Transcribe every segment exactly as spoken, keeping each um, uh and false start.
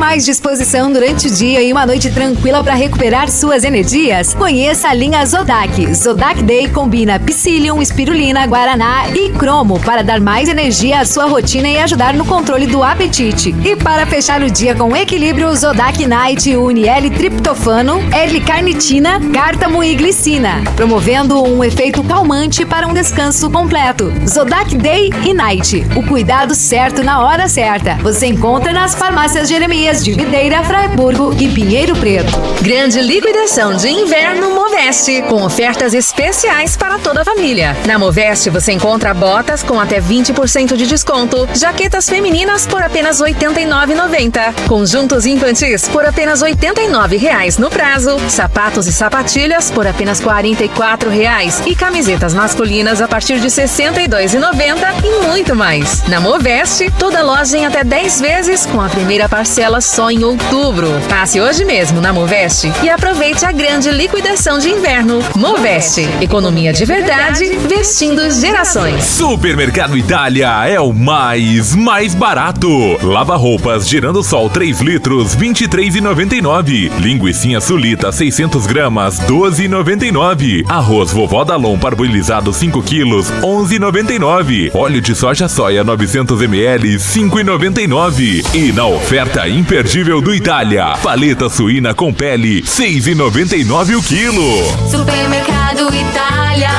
mais disposição durante o dia e uma noite tranquila para recuperar suas energias? Conheça a linha Zodac. Zodac Day combina Psyllium, espirulina, guaraná e cromo para dar mais energia à sua rotina e ajudar no controle do apetite. E para fechar o dia com equilíbrio, Zodac Night une L-triptofano, L-carnitina, cártamo e glicina, promovendo um efeito calmante para um descanso completo. Zodac Day e Night, o cuidado certo na hora certa. Você encontra nas farmácias Jeremias de Videira, Fraiburgo e Pinheiro Preto. Grande liquidação de inverno Moveste, com ofertas especiais para toda a família. Na Moveste você encontra botas com até vinte por cento de desconto, jaquetas femininas por apenas oitenta e nove reais e noventa centavos, conjuntos infantis por apenas oitenta e nove reais no prazo, sapatos e sapatilhas por apenas quarenta e quatro reais e camisetas masculinas a partir de sessenta e dois reais e noventa centavos e muito mais. Na Moveste, toda loja em até dez vezes com a primeira parcela só em outubro. Passe hoje mesmo na Moveste e aproveite a grande liquidação de inverno. Moveste, economia de verdade, vestindo gerações. Supermercado Itália é o mais, mais barato. Lava roupas Girando Sol três litros, vinte e três reais e noventa e nove centavos. Linguicinha Sulita seiscentos gramas, doze reais e noventa e nove centavos. Arroz Vovó Dalon parboilizado cinco quilos, onze reais e noventa e nove centavos. Óleo de soja soia novecentos mililitros, cinco reais e noventa e nove centavos. E na oferta imperdível do Itália, paleta suína com pele, seis reais e noventa e nove centavos o quilo. Supermercado Itália,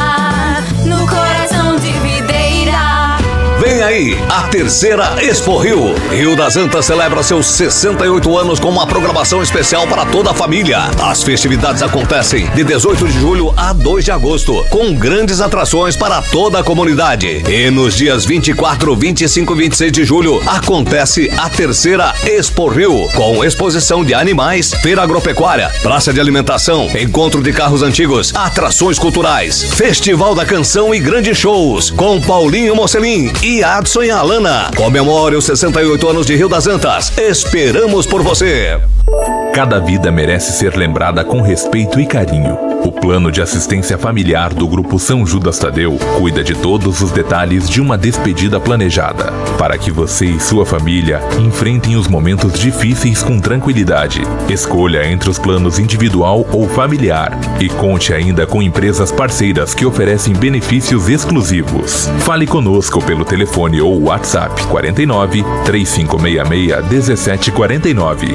no coração de Videira. Vem aí, a terceira Expo Rio. Rio das Antas celebra seus sessenta e oito anos com uma programação especial para toda a família. As festividades acontecem de dezoito de julho a dois de agosto, com grandes atrações para toda a comunidade. E nos dias vinte e quatro, vinte e cinco e vinte e seis de julho, acontece a terceira Expo Rio, com exposição de animais, feira agropecuária, praça de alimentação, encontro de carros antigos, atrações culturais, festival da canção e grandes shows, com Paulinho Mocelin e Adson e Alana. Comemore os sessenta e oito anos de Rio das Antas. Esperamos por você. Cada vida merece ser lembrada com respeito e carinho. O plano de assistência familiar do Grupo São Judas Tadeu cuida de todos os detalhes de uma despedida planejada, para que você e sua família enfrentem os momentos difíceis com tranquilidade. Escolha entre os planos individual ou familiar e conte ainda com empresas parceiras que oferecem benefícios exclusivos. Fale conosco pelo telefone ou WhatsApp quarenta e nove, três cinco seis seis, um sete quatro nove.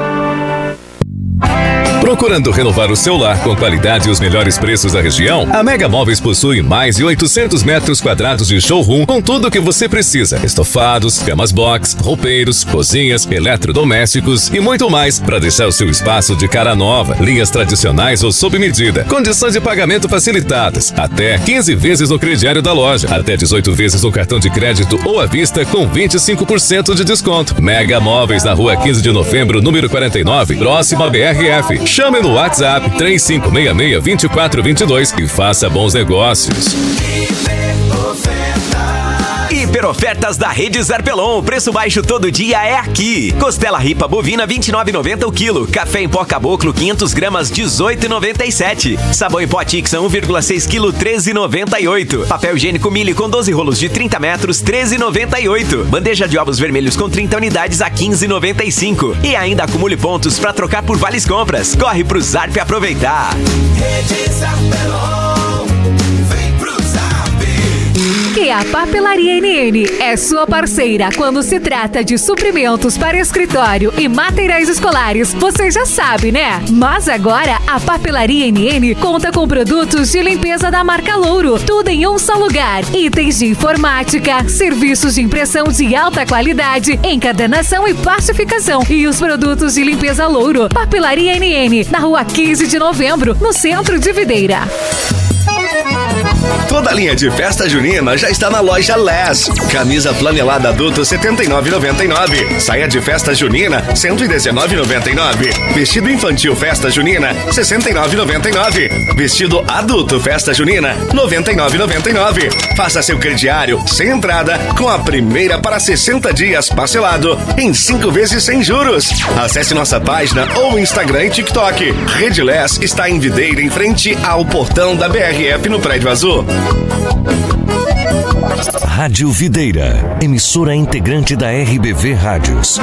Procurando renovar o seu lar com qualidade e os melhores preços da região? A Mega Móveis possui mais de oitocentos metros quadrados de showroom com tudo o que você precisa. Estofados, camas box, roupeiros, cozinhas, eletrodomésticos e muito mais para deixar o seu espaço de cara nova. Linhas tradicionais ou sob medida. Condições de pagamento facilitadas. Até quinze vezes no crediário da loja. Até dezoito vezes no cartão de crédito ou à vista com vinte e cinco por cento de desconto. Mega Móveis na rua quinze de novembro, número quarenta e nove, próximo a B R F. Chame no WhatsApp três cinco seis seis, dois quatro dois dois e faça bons negócios. Hiperofertas da Rede Zarpelon. Preço baixo todo dia é aqui. Costela ripa bovina vinte e nove reais e noventa centavos o quilo. Café em pó caboclo quinhentas gramas dezoito reais e noventa e sete centavos. Sabão em pó Tixa um vírgula seis quilo treze reais e noventa e oito centavos. Papel higiênico Mille com doze rolos de trinta metros treze reais e noventa e oito centavos. Bandeja de ovos vermelhos com trinta unidades a quinze reais e noventa e cinco centavos. E ainda acumule pontos para trocar por vales compras. Corre pro Zarp aproveitar. Rede Zarpelon. E a Papelaria N N é sua parceira quando se trata de suprimentos para escritório e materiais escolares. Você já sabe, né? Mas agora a Papelaria N N conta com produtos de limpeza da marca Louro. Tudo em um só lugar. Itens de informática, serviços de impressão de alta qualidade, encadernação e plastificação. E os produtos de limpeza Louro. Papelaria N N, na rua quinze de novembro, no centro de Videira. Toda a linha de festa junina já está na loja Les. Camisa flanelada adulto setenta e nove reais e noventa e nove centavos. Saia de festa junina cento e dezenove reais e noventa e nove centavos. Vestido infantil festa junina sessenta e nove reais e noventa e nove centavos. Vestido adulto festa junina noventa e nove reais e noventa e nove centavos. Faça seu crediário sem entrada com a primeira para sessenta dias parcelado em cinco vezes sem juros. Acesse nossa página ou Instagram e TikTok. Rede Les está em Videira, em frente ao portão da B R F no Prédio Azul. Rádio Videira, emissora integrante da R B V Rádios.